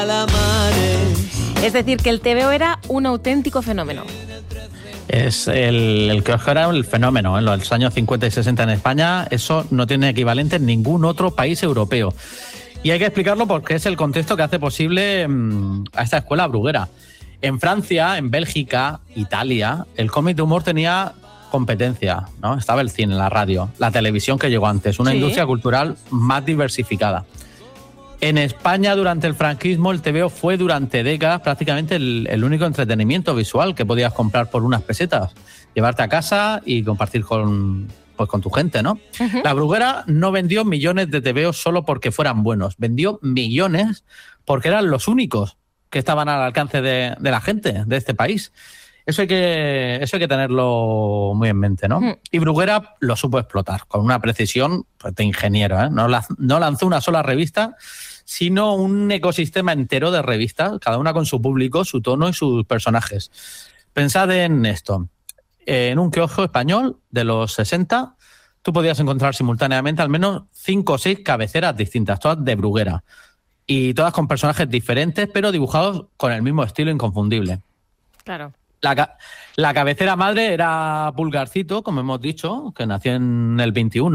Es decir, que el TVO era un auténtico fenómeno. Es el kiosco era el fenómeno en los años 50 y 60 en España. Eso no tiene equivalente en ningún otro país europeo. Y hay que explicarlo porque es el contexto que hace posible a esta escuela bruguera. En Francia, en Bélgica, Italia, el cómic de humor tenía competencia, ¿no? Estaba el cine, la radio, la televisión que llegó antes, una industria cultural más diversificada. En España, durante el franquismo, el TVO fue durante décadas prácticamente el único entretenimiento visual que podías comprar por unas pesetas, llevarte a casa y compartir con tu gente, ¿no? Uh-huh. La bruguera no vendió millones de TVOs solo porque fueran buenos, vendió millones porque eran los únicos que estaban al alcance de la gente de este país. Eso hay que tenerlo muy en mente, ¿no? Uh-huh. Y Bruguera lo supo explotar con una precisión pues, de ingeniero, ¿eh? No lanzó una sola revista, sino un ecosistema entero de revistas, cada una con su público, su tono y sus personajes. Pensad en esto. En un kiosco español de los 60, tú podías encontrar simultáneamente al menos 5 o 6 cabeceras distintas, todas de Bruguera. Y todas con personajes diferentes, pero dibujados con el mismo estilo inconfundible. Claro. La cabecera madre era Pulgarcito, como hemos dicho, que nació en el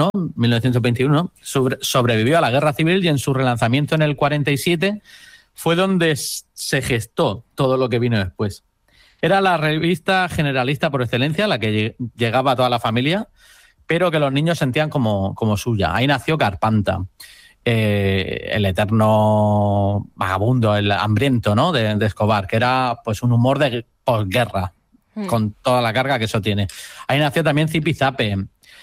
1921, sobrevivió a la Guerra Civil y en su relanzamiento en el 47 fue donde se gestó todo lo que vino después. Era la revista generalista por excelencia, la que llegaba a toda la familia, pero que los niños sentían como suya. Ahí nació Carpanta, el eterno vagabundo, el hambriento, ¿no? de Escobar, que era pues un humor de posguerra, con toda la carga que eso tiene. Ahí nació también Zipizape,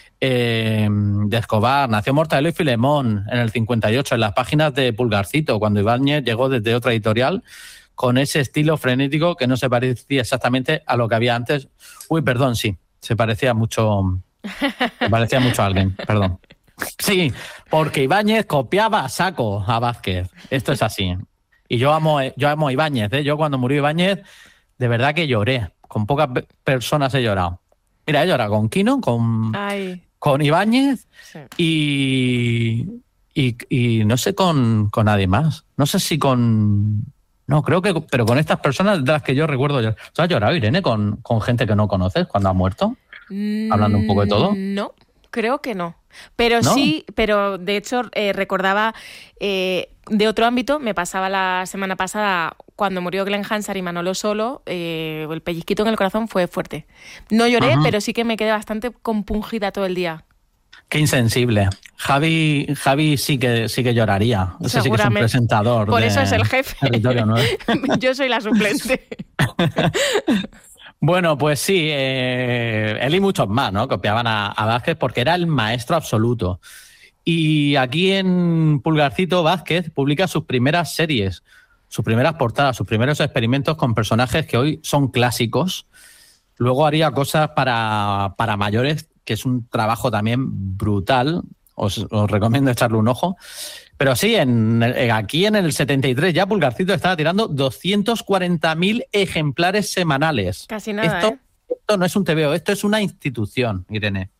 de Escobar, nació Mortadelo y Filemón en el 58, en las páginas de Pulgarcito, cuando Ibáñez llegó desde otra editorial, con ese estilo frenético que no se parecía exactamente a lo que había antes. Uy, perdón, sí, se parecía mucho a alguien, perdón. Sí, porque Ibáñez copiaba a saco a Vázquez. Esto es así. Y yo amo a Ibáñez, ¿eh? Yo cuando murió Ibáñez, de verdad que lloré. Con pocas personas he llorado. Mira, he llorado con Quino, con Ibáñez, sí. y no sé con nadie más. No sé si con... No, creo que... Pero con estas personas de las que yo recuerdo... ¿Tú has llorado, Irene, con gente que no conoces cuando ha muerto? Hablando un poco de todo. No, creo que no. Pero ¿no? Sí, pero de hecho recordaba de otro ámbito, me pasaba la semana pasada cuando murió Glenn Hansard y Manolo Solo, el pellizquito en el corazón fue fuerte. No lloré, pero sí que me quedé bastante compungida todo el día. Qué insensible. Javi sí que lloraría. Ese sí que es un presentador. Por eso es el jefe. Territorio 9. Yo soy la suplente. Bueno, pues sí, él y muchos más, ¿no? Copiaban a Vázquez porque era el maestro absoluto. Y aquí en Pulgarcito, Vázquez publica sus primeras series, sus primeras portadas, sus primeros experimentos con personajes que hoy son clásicos. Luego haría cosas para mayores, que es un trabajo también brutal. Os recomiendo echarle un ojo. Pero sí, aquí en el 73 ya Pulgarcito estaba tirando 240.000 ejemplares semanales. Casi nada, Esto no es un TVO, esto es una institución, Irene.